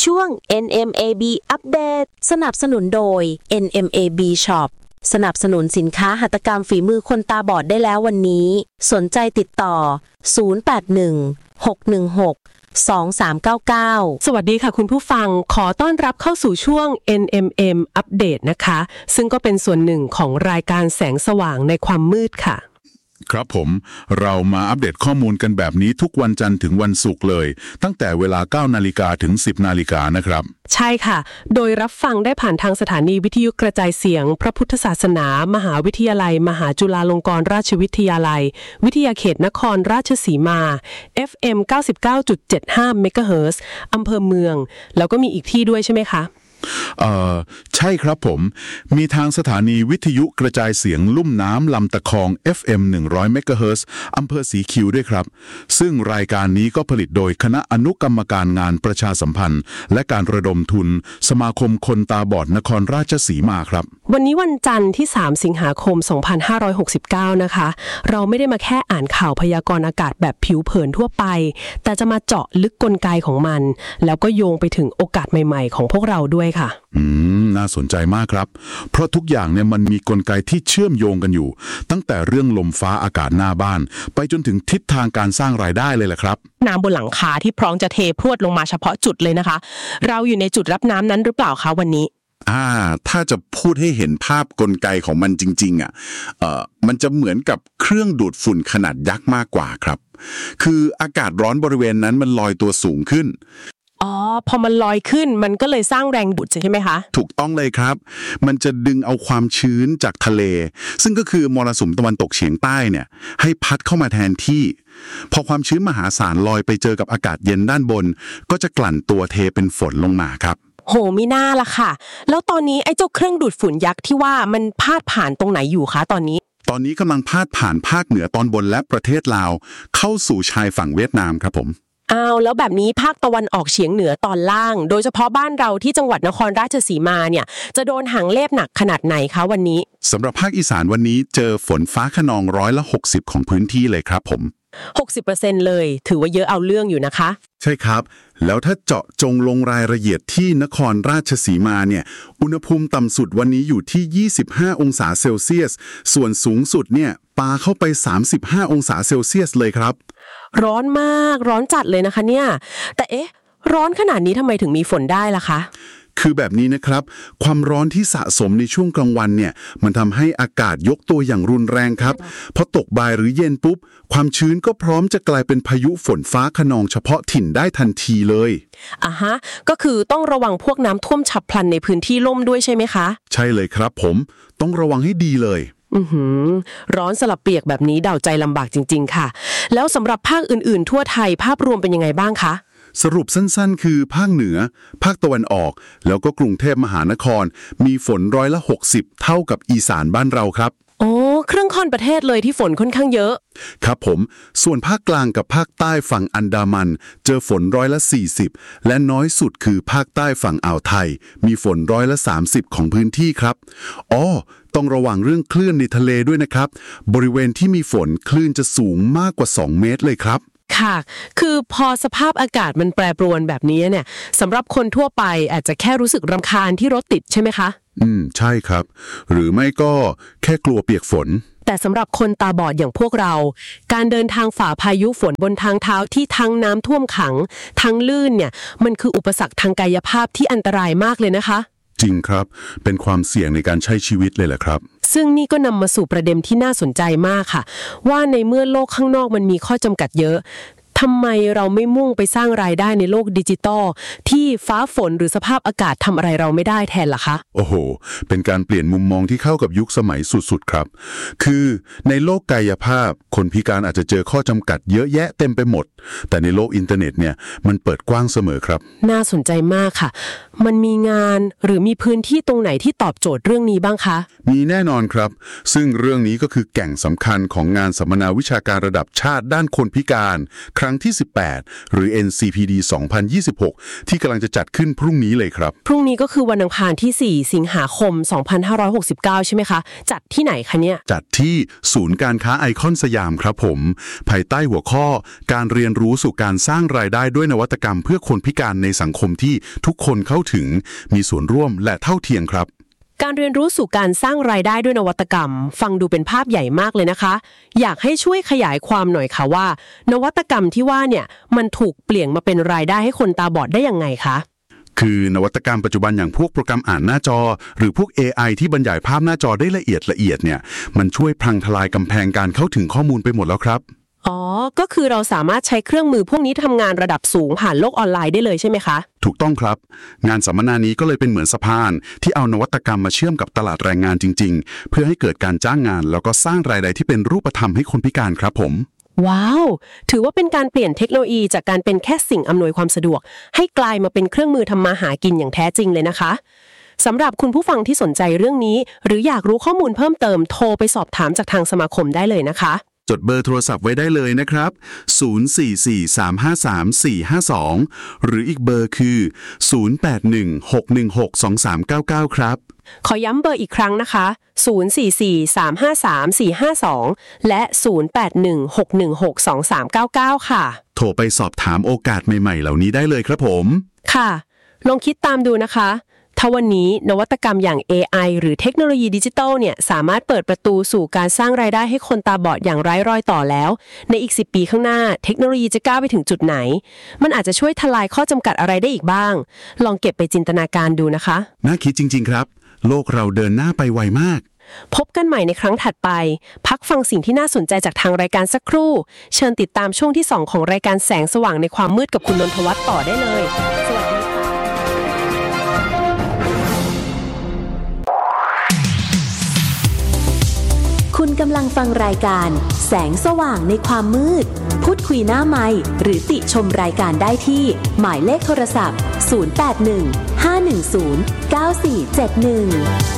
ช่วง NMAB อัปเดตสนับสนุนโดย NMAB Shop สนับสนุนสินค้าหัตถกรรมฝีมือคนตาบอดได้แล้ววันนี้สนใจติดต่อ0816162399 สวัสดีค่ะคุณผู้ฟังขอต้อนรับเข้าสู่ช่วง NMM อัปเดตนะคะซึ่งก็เป็นส่วนหนึ่งของรายการแสงสว่างในความมืดค่ะครับผมเรามาอัปเดตข้อมูลกันแบบนี้ทุกวันจันทร์ถึงวันศุกร์เลยตั้งแต่เวลา 9 นาฬิกาถึง 10 นาฬิกานะครับใช่ค่ะโดยรับฟังได้ผ่านทางสถานีวิทยุกระจายเสียงพระพุทธศาสนามหาวิทยาลัยมหาจุฬาลงกรณราชวิทยาลัยวิทยาเขตนครราชสีมา FM 99.75 เมกะเฮิรตซ์อำเภอเมืองแล้วก็มีอีกที่ด้วยใช่ไหมคะใช่ครับผมมีทางสถานีวิทยุกระจายเสียงลุ่มน้ำลำตะคอง FM 100 เมกะเฮิรตซ์อำเภอสีคิ้วด้วยครับซึ่งรายการนี้ก็ผลิตโดยคณะอนุกรรมการงานประชาสัมพันธ์และการระดมทุนสมาคมคนตาบอดนครราชสีมาครับวันนี้วันจันทร์ที่3สิงหาคม2569นะคะเราไม่ได้มาแค่อ่านข่าวพยากรณ์อากาศแบบผิวเผินทั่วไปแต่จะมาเจาะลึกกลไกของมันแล้วก็โยงไปถึงโอกาสใหม่ๆของพวกเราด้วยค่ะน่าสนใจมากครับเพราะทุกอย่างเนี่ยมันมีกลไกที่เชื่อมโยงกันอยู่ตั้งแต่เรื่องลมฟ้าอากาศหน้าบ้านไปจนถึงทิศทางการสร้างรายได้เลยแหละครับน้ำบนหลังคาที่พร้อมจะเทพรวดลงมาเฉพาะจุดเลยนะคะเราอยู่ในจุดรับน้ำนั้นหรือเปล่าคะวันนี้ถ้าจะพูดให้เห็นภาพกลไกของมันจริงๆมันจะเหมือนกับเครื่องดูดฝุ่นขนาดยักษ์มากกว่าครับคืออากาศร้อนบริเวณนั้นมันลอยตัวสูงขึ้นพอมันลอยขึ้นมันก็เลยสร้างแรงดูดใช่ไหมคะถูกต้องเลยครับมันจะดึงเอาความชื้นจากทะเลซึ่งก็คือมรสุมตะวันตกเฉียงใต้เนี่ยให้พัดเข้ามาแทนที่พอความชื้นมหาศาลลอยไปเจอกับอากาศเย็นด้านบนก็จะกลั่นตัวเทเป็นฝนลงมาครับโหมีหน้าละค่ะแล้วตอนนี้ไอ้เจ้าเครื่องดูดฝุ่นยักษ์ที่ว่ามันพาดผ่านตรงไหนอยู่คะตอนนี้กำลังพาดผ่านภาคเหนือตอนบนและประเทศลาวเข้าสู่ชายฝั่งเวียดนามครับผมแล้วแบบนี้ภาคตะวันออกเฉียงเหนือตอนล่างโดยเฉพาะบ้านเราที่จังหวัดนครราชสีมาเนี่ยจะโดนหางเลขหนักขนาดไหนคะวันนี้สำหรับภาคอีสานวันนี้เจอฝนฟ้าคะนอง60%ของพื้นที่เลยครับผม 60% เลยถือว่าเยอะเอาเรื่องอยู่นะคะใช่ครับแล้วถ้าเจาะจงลงรายละเอียดที่นครราชสีมาเนี่ยอุณหภูมิต่ำสุดวันนี้อยู่ที่25องศาเซลเซียสส่วนสูงสุดเนี่ยปาเข้าไป35องศาเซลเซียสเลยครับร้อนมากร้อนจัดเลยนะคะเนี่ยแต่ร้อนขนาดนี้ทำไมถึงมีฝนได้ล่ะคะคือแบบนี้นะครับความร้อนที่สะสมในช่วงกลางวันเนี่ยมันทำให้อากาศยกตัวอย่างรุนแรงครับพอตกบ่ายหรือเย็นปุ๊บความชื้นก็พร้อมจะกลายเป็นพายุฝนฟ้าคะนองเฉพาะถิ่นได้ทันทีเลยก็คือต้องระวังพวกน้ำท่วมฉับพลันในพื้นที่ลุ่มด้วยใช่ไหมคะใช่เลยครับผมต้องระวังให้ดีเลยร้อนสลับเปียกแบบนี้เดาใจลำบากจริงๆค่ะแล้วสำหรับภาคอื่นๆทั่วไทยภาพรวมเป็นยังไงบ้างคะสรุปสั้นๆคือภาคเหนือภาคตะวันออกแล้วก็กรุงเทพมหานครมีฝน60%เท่ากับอีสานบ้านเราครับครึ่งค่อนประเทศเลยที่ฝนค่อนข้างเยอะครับผมส่วนภาคกลางกับภาคใต้ฝั่งอันดามันเจอฝน40%และน้อยสุดคือภาคใต้ฝั่งอ่าวไทยมีฝน30%ของพื้นที่ครับต้องระวังเรื่องคลื่นในทะเลด้วยนะครับบริเวณที่มีฝนคลื่นจะสูงมากกว่า2 เมตรเลยครับค่ะคือพอสภาพอากาศมันแปรปรวนแบบนี้เนี่ยสำหรับคนทั่วไปอาจจะแค่รู้สึกรำคาญที่รถติดใช่ไหมคะใช่ครับหรือไม่ก็แค่กลัวเปียกฝนแต่สำหรับคนตาบอดอย่างพวกเราการเดินทางฝ่าพายุฝนบนทางเท้าที่ทั้งน้ำท่วมขังทั้งลื่นเนี่ยมันคืออุปสรรคทางกายภาพที่อันตรายมากเลยนะคะจริงครับเป็นความเสี่ยงในการใช้ชีวิตเลยแหละครับซึ่งนี่ก็นำมาสู่ประเด็นที่น่าสนใจมากค่ะว่าในเมื่อโลกข้างนอกมันมีข้อจำกัดเยอะทำไมเราไม่มุ่งไปสร้างรายได้ในโลกดิจิตอลที่ฟ้าฝนหรือสภาพอากาศทำอะไรเราไม่ได้แทนล่ะคะโอ้โหเป็นการเปลี่ยนมุมมองที่เข้ากับยุคสมัยสุดๆครับคือในโลกกายภาพคนพิการอาจจะเจอข้อจำกัดเยอะแยะเต็มไปหมดแต่ในโลกอินเทอร์เน็ตเนี่ยมันเปิดกว้างเสมอครับน่าสนใจมากค่ะมันมีงานหรือมีพื้นที่ตรงไหนที่ตอบโจทย์เรื่องนี้บ้างคะมีแน่นอนครับซึ่งเรื่องนี้ก็คือแก่งสำคัญของงานสัมมนาวิชาการระดับชาติด้านคนพิการครั้งงที่ 18 หรือ NCPD 2026 ที่กำลังจะจัดขึ้นพรุ่งนี้เลยครับพรุ่งนี้ก็คือวันอังคารที่ 4 สิงหาคม 2569 ใช่ไหมคะจัดที่ไหนคะเนี่ยจัดที่ศูนย์การค้าไอคอนสยามครับผมภายใต้หัวข้อการเรียนรู้สู่การสร้างรายได้ด้วยนวัตกรรมเพื่อคนพิการในสังคมที่ทุกคนเข้าถึงมีส่วนร่วมและเท่าเทียมครับการเรียนรู้สู่การสร้างรายได้ด้วยนวัตกรรมฟังดูเป็นภาพใหญ่มากเลยนะคะอยากให้ช่วยขยายความหน่อยค่ะว่านวัตกรรมที่ว่าเนี่ยมันถูกเปลี่ยนมาเป็นรายได้ให้คนตาบอดได้ยังไงคะคือนวัตกรรมปัจจุบันอย่างพวกโปรแกรมอ่านหน้าจอหรือพวก AI ที่บรรยายภาพหน้าจอได้ละเอียดเนี่ยมันช่วยพังทลายกำแพงการเข้าถึงข้อมูลไปหมดแล้วครับอ๋อก็คือเราสามารถใช้เครื่องมือพวกนี้ทำงานระดับสูงผ่านโลกออนไลน์ได้เลยใช่ไหมคะถูกต้องครับงานสัมมนานี้ก็เลยเป็นเหมือนสะพานที่เอานวัตกรรมมาเชื่อมกับตลาดแรงงานจริงๆเพื่อให้เกิดการจ้างงานแล้วก็สร้างรายได้ที่เป็นรูปธรรมให้คนพิการครับผมว้าวถือว่าเป็นการเปลี่ยนเทคโนโลยีจากการเป็นแค่สิ่งอำนวยความสะดวกให้กลายมาเป็นเครื่องมือทำมาหากินอย่างแท้จริงเลยนะคะสำหรับคุณผู้ฟังที่สนใจเรื่องนี้หรืออยากรู้ข้อมูลเพิ่มเติมโทรไปสอบถามจากทางสมาคมได้เลยนะคะจดเบอร์โทรศัพท์ไว้ได้เลยนะครับ0443534452หรืออีกเบอร์คือ0816162399ครับขอย้ำเบอร์อีกครั้งนะคะ0443534452และ0816162399ค่ะโทรไปสอบถามโอกาสใหม่ๆเหล่านี้ได้เลยครับผมค่ะลองคิดตามดูนะคะถ้าวันนี้นวัตกรรมอย่าง AI หรือเทคโนโลยีดิจิทัลเนี่ยสามารถเปิดประตูสู่การสร้างรายได้ให้คนตาบอดอย่างไร้รอยต่อแล้วในอีก10 ปีข้างหน้าเทคโนโลยีจะก้าวไปถึงจุดไหนมันอาจจะช่วยทลายข้อจำกัดอะไรได้อีกบ้างลองเก็บไปจินตนาการดูนะคะน่าคิดจริงๆครับโลกเราเดินหน้าไปไวมากพบกันใหม่ในครั้งถัดไปพักฟังสิ่งที่น่าสนใจจากทางรายการสักครู่เชิญติดตามช่วงที่2ของรายการแสงสว่างในความมืดกับคุณนนทวัฒน์ต่อได้เลยสวัสดีคุณกำลังฟังรายการแสงสว่างในความมืดพูดคุยหน้าไมค์หรือติชมรายการได้ที่หมายเลขโทรศัพท์081 510 9471